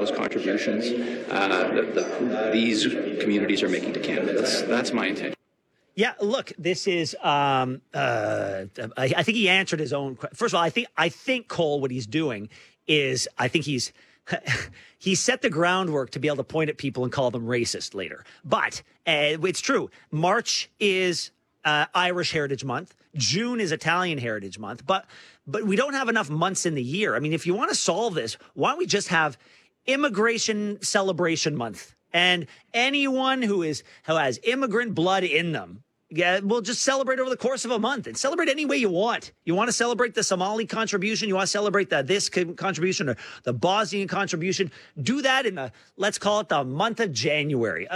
those contributions these communities are making to Canada. That's my intention. Yeah, look, this is. I think he answered his own. First of all, I think Cole, what he's doing is, I think he's he set the groundwork to be able to point at people and call them racist later. But it's true. March is Irish Heritage Month. June is Italian Heritage Month. But we don't have enough months in the year. I mean, if you want to solve this, why don't we just have Immigration Celebration Month? And anyone who has immigrant blood in them, yeah, we'll just celebrate over the course of a month and celebrate any way you want. You want to celebrate the Somali contribution? You want to celebrate this contribution or the Bosnian contribution? Do that in let's call it the month of January.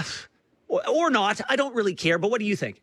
Or not. I don't really care. But what do you think?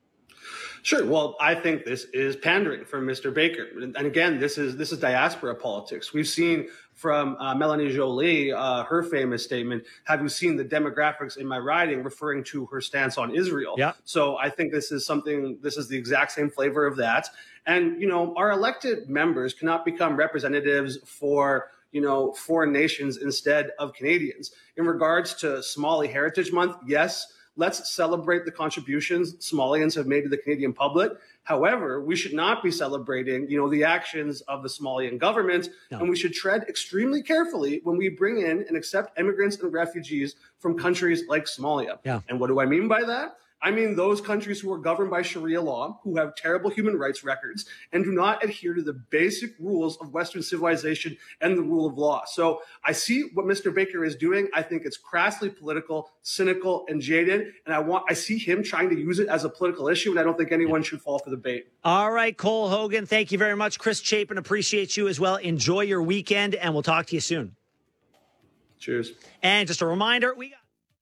Sure. Well, I think this is pandering from Mr. Baker. And again, this is diaspora politics. We've seen from Melanie Joly, her famous statement, have you seen the demographics in my riding, referring to her stance on Israel. Yeah. So I think this is the exact same flavor of that. And, our elected members cannot become representatives for foreign nations instead of Canadians. In regards to Somali Heritage Month, yes, let's celebrate the contributions Somalians have made to the Canadian public. However, we should not be celebrating, the actions of the Somalian government, and we should tread extremely carefully when we bring in and accept immigrants and refugees from countries like Somalia. Yeah. And what do I mean by that? I mean those countries who are governed by Sharia law, who have terrible human rights records, and do not adhere to the basic rules of Western civilization and the rule of law. So I see what Mr. Baker is doing. I think it's crassly political, cynical, and jaded. And I see him trying to use it as a political issue, and I don't think anyone should fall for the bait. All right, Cole Hogan, thank you very much. Chris Chapin, appreciate you as well. Enjoy your weekend, and we'll talk to you soon. Cheers. And just a reminder, we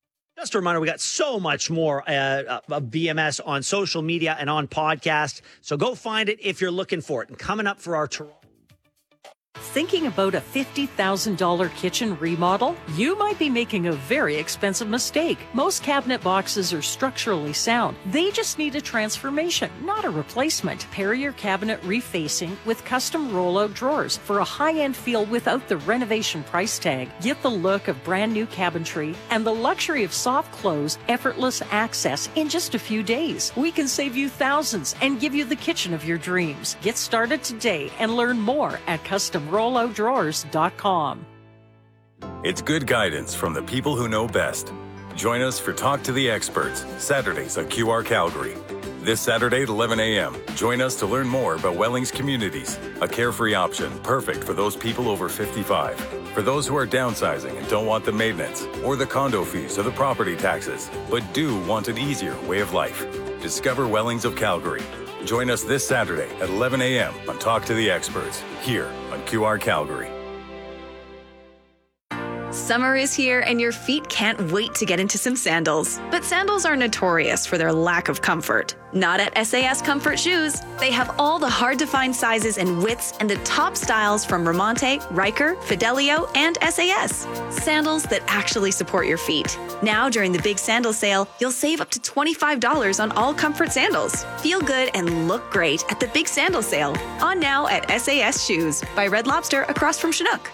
got so much more of BMS on social media and on podcast. So go find it if you're looking for it. And coming up for our Toronto. Thinking about a $50,000 kitchen remodel? You might be making a very expensive mistake. Most cabinet boxes are structurally sound. They just need a transformation, not a replacement. Pair your cabinet refacing with custom rollout drawers for a high-end feel without the renovation price tag. Get the look of brand new cabinetry and the luxury of soft close, effortless access in just a few days. We can save you thousands and give you the kitchen of your dreams. Get started today and learn more at customrolloutdrawers.com. It's good guidance from the people who know best. Join us for Talk to the Experts, Saturdays on QR Calgary. This Saturday at 11 a.m., join us to learn more about Wellings Communities, a carefree option perfect for those people over 55. For those who are downsizing and don't want the maintenance, or the condo fees or the property taxes, but do want an easier way of life. Discover Wellings of Calgary. Join us this Saturday at 11 a.m. on Talk to the Experts, here on QR Calgary. Summer is here and your feet can't wait to get into some sandals. But sandals are notorious for their lack of comfort. Not at SAS Comfort Shoes. They have all the hard-to-find sizes and widths and the top styles from Ramonte, Riker, Fidelio, and SAS. Sandals that actually support your feet. Now, during the big sandal sale, you'll save up to $25 on all comfort sandals. Feel good and look great at the big sandal sale. On now at SAS Shoes by Red Lobster across from Chinook.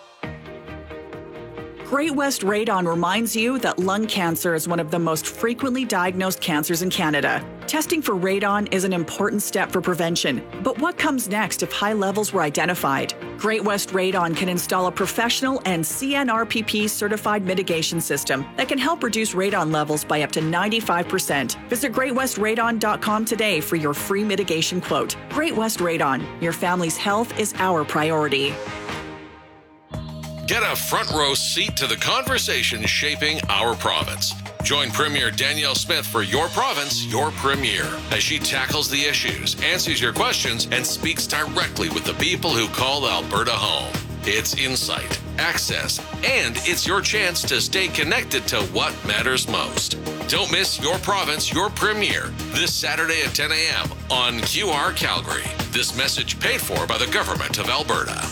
Great West Radon reminds you that lung cancer is one of the most frequently diagnosed cancers in Canada. Testing for radon is an important step for prevention. But what comes next if high levels were identified? Great West Radon can install a professional and CNRPP certified mitigation system that can help reduce radon levels by up to 95%. Visit greatwestradon.com today for your free mitigation quote. Great West Radon, your family's health is our priority. Get a front row seat to the conversation shaping our province. Join Premier Danielle Smith for Your Province, Your Premier, as she tackles the issues, answers your questions, and speaks directly with the people who call Alberta home. It's insight, access, and it's your chance to stay connected to what matters most. Don't miss Your Province, Your Premier this Saturday at 10 a.m. on QR Calgary. This message paid for by the Government of Alberta.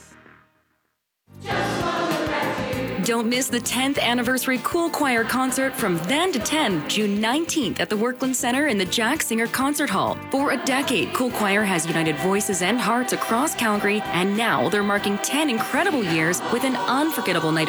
Don't miss the 10th anniversary Cool Choir concert from then to 10, June 19th at the Workland Centre in the Jack Singer Concert Hall. For a decade, Cool Choir has united voices and hearts across Calgary, and now they're marking 10 incredible years with an unforgettable night